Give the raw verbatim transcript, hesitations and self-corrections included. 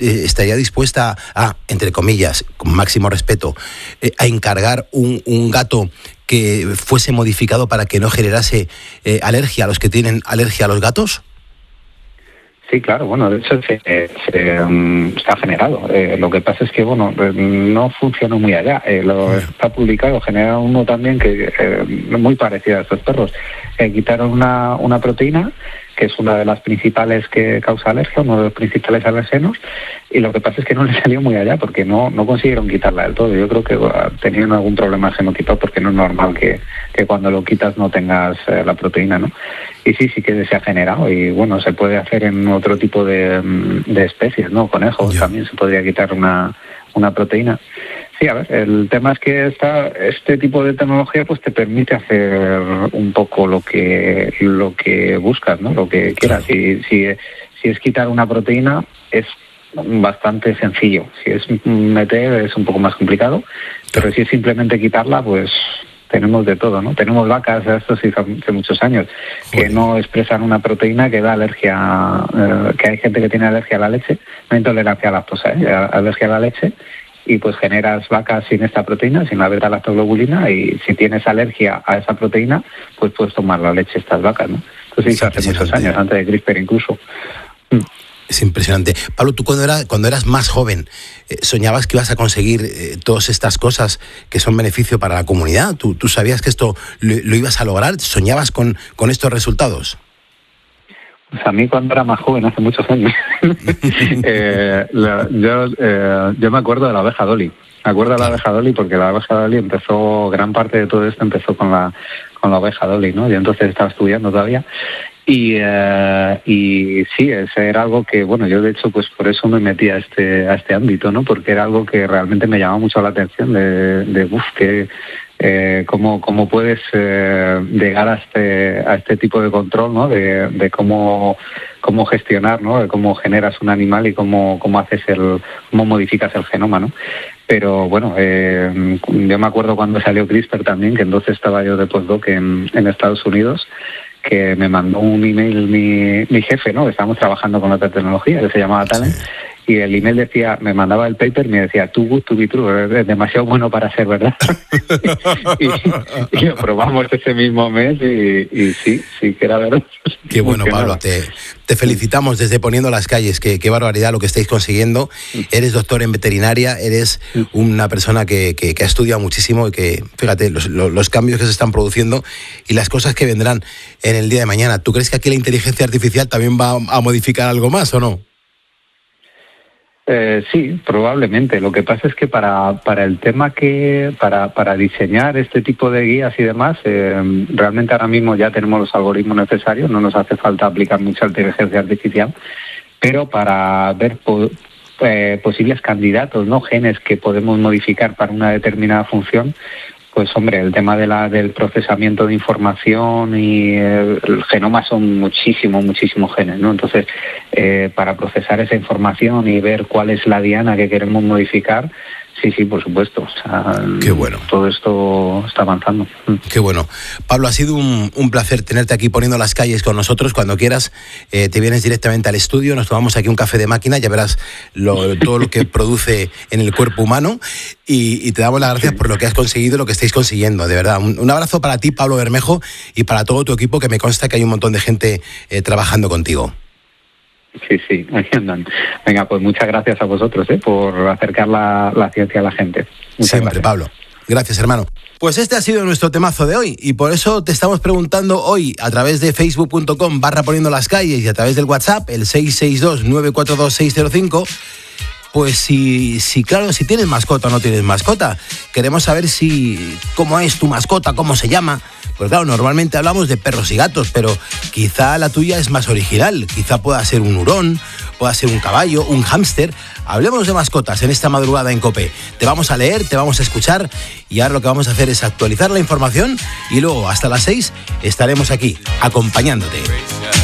eh, estaría dispuesta a, entre comillas, con máximo respeto, eh, a encargar un, un gato que fuese modificado para que no generase eh, alergia a los que tienen alergia a los gatos? Sí, claro, bueno, de hecho se, se, um, se ha generado. Eh, lo que pasa es que, bueno, no funcionó muy allá. Eh, lo está publicado, genera uno también que eh, muy parecido a estos perros. Eh, quitaron una, una proteína que es una de las principales que causa alergia, uno de los principales alergenos, y lo que pasa es que no le salió muy allá porque no, no consiguieron quitarla del todo. Yo creo que bueno, tenían algún problema genotipado porque no es normal que, que cuando lo quitas no tengas eh, la proteína, ¿no? Y sí, sí que se ha generado y bueno, se puede hacer en otro tipo de, de especies, ¿no? Conejos, yeah. También se podría quitar una, una proteína. Sí, a ver, el tema es que esta, este tipo de tecnología pues te permite hacer un poco lo que lo que buscas, ¿no? Lo que quieras. Si, si, si es quitar una proteína, es bastante sencillo. Si es meter, es un poco más complicado. Pero si es simplemente quitarla, pues tenemos de todo, ¿no? Tenemos vacas, esto sí hace muchos años, que no expresan una proteína que da alergia, eh, que hay gente que tiene alergia a la leche, no intolerancia a la lactosa, ¿eh? Alergia a la leche. Y pues generas vacas sin esta proteína, sin la beta-lactoglobulina, y si tienes alergia a esa proteína, pues puedes tomar la leche de estas vacas, ¿no? Entonces sí, hace muchos años, antes de CRISPR incluso. Es impresionante. Pablo, tú cuando, era, cuando eras más joven, eh, ¿soñabas que ibas a conseguir eh, todas estas cosas que son beneficio para la comunidad? ¿Tú, tú sabías que esto lo, lo ibas a lograr? ¿Soñabas con, con estos resultados? Pues a mí cuando era más joven, hace muchos años, eh, la, yo, eh, yo me acuerdo de la abeja Dolly. Me acuerdo de la abeja Dolly porque la abeja Dolly empezó, gran parte de todo esto empezó con la con la abeja Dolly, ¿no? Yo entonces estaba estudiando todavía. Y, eh, y sí, ese era algo que, bueno, yo de hecho pues por eso me metí a este a este ámbito, ¿no? Porque era algo que realmente me llamaba mucho la atención de, de uff, que eh, cómo, cómo puedes eh, llegar a este a este tipo de control, ¿no? De, de cómo cómo gestionar, ¿no? De cómo generas un animal y cómo cómo haces el cómo modificas el genoma, ¿no? Pero bueno, eh, yo me acuerdo cuando salió CRISPR también, que entonces estaba yo de postdoc en, en Estados Unidos, que me mandó un email mi, mi jefe, ¿no? Estábamos trabajando con otra tecnología que se llamaba Talent, sí. Y el email decía, me mandaba el paper y me decía, too good to be true, es demasiado bueno para ser verdad. y, y lo probamos ese mismo mes y, y sí, sí que era verdad. Qué bueno, Pablo, te, te felicitamos desde Poniendo las Calles, qué, qué barbaridad lo que estáis consiguiendo. Eres doctor en veterinaria, eres una persona que, que, que ha estudiado muchísimo y que, fíjate, los, los, los cambios que se están produciendo y las cosas que vendrán en el día de mañana. ¿Tú crees que aquí la inteligencia artificial también va a modificar algo más o no? Eh, sí, probablemente. Lo que pasa es que para para el tema que para para diseñar este tipo de guías y demás, eh, realmente ahora mismo ya tenemos los algoritmos necesarios, no nos hace falta aplicar mucha inteligencia artificial, pero para ver po- eh, posibles candidatos, no genes que podemos modificar para una determinada función, pues hombre, el tema de la del procesamiento de información y el, el genoma son muchísimos, muchísimos genes, ¿no? Entonces, eh, para procesar esa información y ver cuál es la diana que queremos modificar, sí, sí, por supuesto. O sea, qué bueno. Todo esto está avanzando. Qué bueno. Pablo, ha sido un, un placer tenerte aquí Poniendo las Calles con nosotros. Cuando quieras, eh, te vienes directamente al estudio, nos tomamos aquí un café de máquina, ya verás lo, todo lo que produce en el cuerpo humano y, y te damos las gracias por lo que has conseguido y lo que estáis consiguiendo, de verdad. Un, un abrazo para ti, Pablo Bermejo, y para todo tu equipo, que me consta que hay un montón de gente eh, trabajando contigo. Sí, sí, ahí andan. Venga, pues muchas gracias a vosotros ¿eh? por acercar la, la ciencia a la gente. Muchas Siempre, gracias. Pablo. Gracias, hermano. Pues este ha sido nuestro temazo de hoy y por eso te estamos preguntando hoy a través de facebook punto com barra Poniendo las Calles y a través del WhatsApp, el seis seis dos nueve cuatro dos seis cero cinco, pues si, si, claro, si tienes mascota o no tienes mascota. Queremos saber si cómo es tu mascota, cómo se llama. Pues claro, normalmente hablamos de perros y gatos, pero quizá la tuya es más original. Quizá pueda ser un hurón, pueda ser un caballo, un hámster. Hablemos de mascotas en esta madrugada en COPE. Te vamos a leer, te vamos a escuchar y ahora lo que vamos a hacer es actualizar la información y luego hasta las seis estaremos aquí acompañándote.